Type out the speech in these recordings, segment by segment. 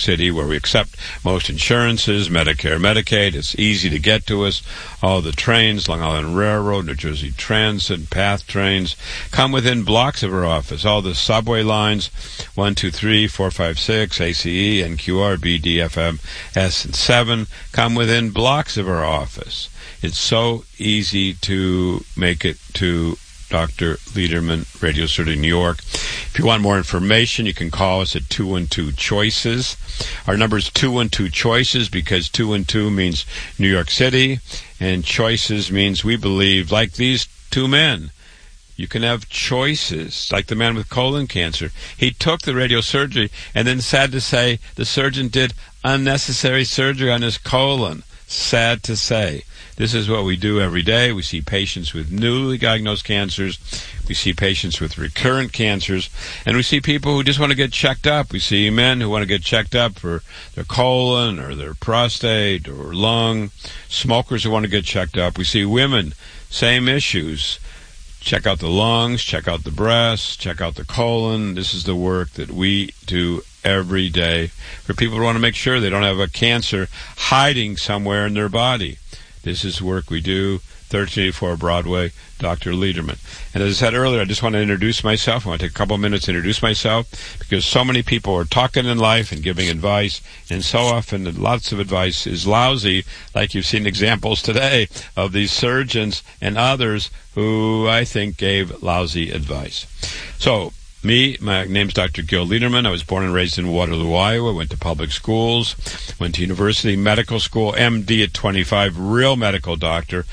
City, where we accept most insurances, Medicare, Medicaid. It's easy to get to us. All the trains, Long Island Railroad, New Jersey Transit, PATH trains, come within blocks of our office. All the subway lines, 1, 2, 3, 4, 5, 6, ACE, NQR, BD, FM, S, and 7, come within blocks of our office. It's so easy to make it to Dr. Lederman, Radio City, New York. If you want more information, you can call us at 212-CHOICES. Our number is 212-CHOICES because 212 means New York City, and choices means we believe, like these two men, you can have choices, like the man with colon cancer. He took the radiosurgery, and then sad to say, the surgeon did unnecessary surgery on his colon. Sad to say. This is what we do every day. We see patients with newly diagnosed cancers. We see patients with recurrent cancers. And we see people who just want to get checked up. We see men who want to get checked up for their colon or their prostate or lung. Smokers who want to get checked up. We see women, same issues. Check out the lungs, check out the breasts, check out the colon. This is the work that we do every day for people who want to make sure they don't have a cancer hiding somewhere in their body. This is work we do, 1384 Broadway, Dr. Lederman. And as I said earlier, I just want to introduce myself. I want to take a couple of minutes to introduce myself because so many people are talking in life and giving advice, and so often lots of advice is lousy, like you've seen examples today of these surgeons and others who I think gave lousy advice. So, my name's Dr. Gil Lederman. I was born and raised in Waterloo, Iowa. Went to public schools, went to university, medical school, MD at 25, real medical doctor,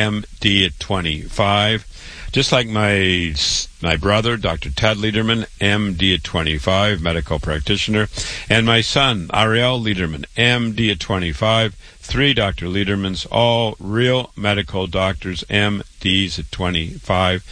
MD at 25. Just like my brother, Dr. Ted Lederman, MD at 25, medical practitioner, and my son, Ariel Lederman, MD at 25, 3 Dr. Ledermans, all real medical doctors, MDs at 25.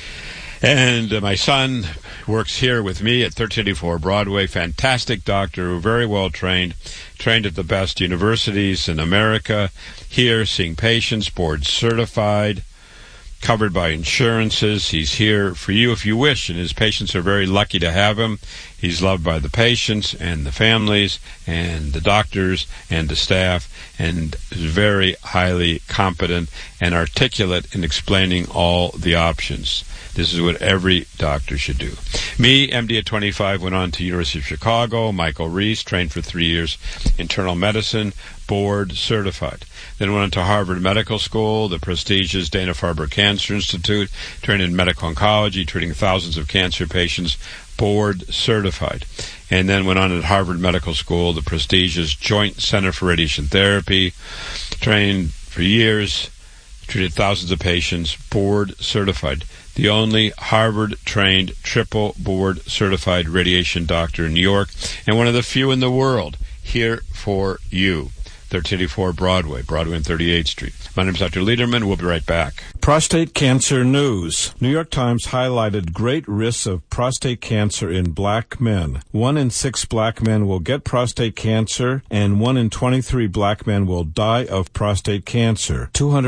And my son works here with me at 1384 Broadway, fantastic doctor, very well trained at the best universities in America, here seeing patients, board certified, covered by insurances. He's here for you if you wish, and his patients are very lucky to have him. He's loved by the patients and the families and the doctors and the staff, and is very highly competent and articulate in explaining all the options. This is what every doctor should do. Me, MD at 25, went on to University of Chicago. Michael Reese, trained for 3 years, internal medicine, board certified. Then went on to Harvard Medical School, the prestigious Dana-Farber Cancer Institute, trained in medical oncology, treating thousands of cancer patients, board certified. And then went on at Harvard Medical School, the prestigious Joint Center for Radiation Therapy, trained for years, treated thousands of patients, board certified. The only Harvard-trained triple board-certified radiation doctor in New York, and one of the few in the world, here for you. 1384 Broadway and 38th Street. My name is Dr. Lederman. We'll be right back. Prostate cancer news. New York Times highlighted great risks of prostate cancer in black men. 1 in 6 black men will get prostate cancer, and 1 in 23 black men will die of prostate cancer.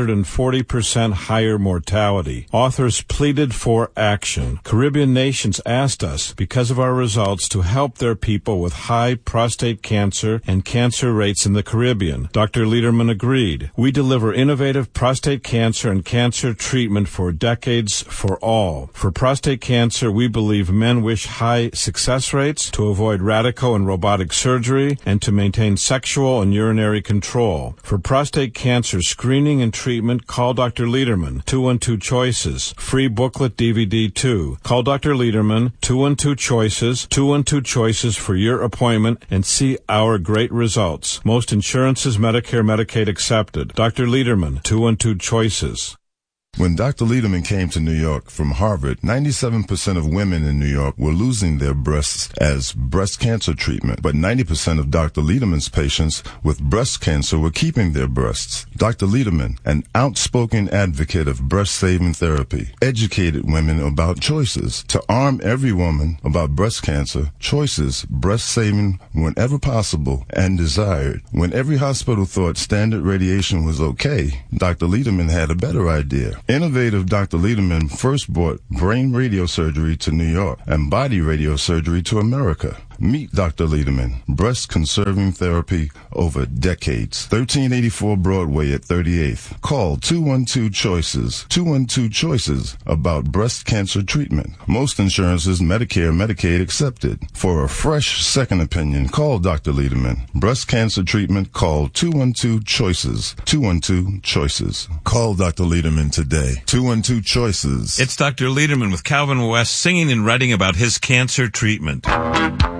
240% higher mortality. Authors pleaded for action. Caribbean nations asked us, because of our results, to help their people with high prostate cancer and cancer rates in the Caribbean. Dr. Lederman agreed. We deliver innovative prostate cancer and cancer treatment for decades for all. For prostate cancer, we believe men wish high success rates to avoid radical and robotic surgery and to maintain sexual and urinary control. For prostate cancer screening and treatment, call Dr. Lederman, 212-CHOICES. Free booklet DVD 2. Call Dr. Lederman, 212-CHOICES, 212-CHOICES for your appointment and see our great results. Most insurances, Medicare, Medicaid accepted. Dr. Lederman, 212-CHOICES. When Dr. Lederman came to New York from Harvard, 97% of women in New York were losing their breasts as breast cancer treatment, but 90% of Dr. Lederman's patients with breast cancer were keeping their breasts. Dr. Lederman, an outspoken advocate of breast-saving therapy, educated women about choices. To arm every woman about breast cancer, choices, breast-saving whenever possible and desired. When every hospital thought standard radiation was okay, Dr. Lederman had a better idea. Innovative Dr. Lederman first brought brain radiosurgery to New York and body radiosurgery to America. Meet Dr. Lederman, breast conserving therapy over decades. 1384 Broadway at 38th. Call 212-CHOICES. 212-CHOICES about breast cancer treatment. Most insurances, Medicare, Medicaid accepted. For a fresh second opinion, call Dr. Lederman. Breast cancer treatment, call 212-CHOICES. 212-CHOICES. Call Dr. Lederman today. 212-CHOICES. It's Dr. Lederman with Calvin West singing and writing about his cancer treatment.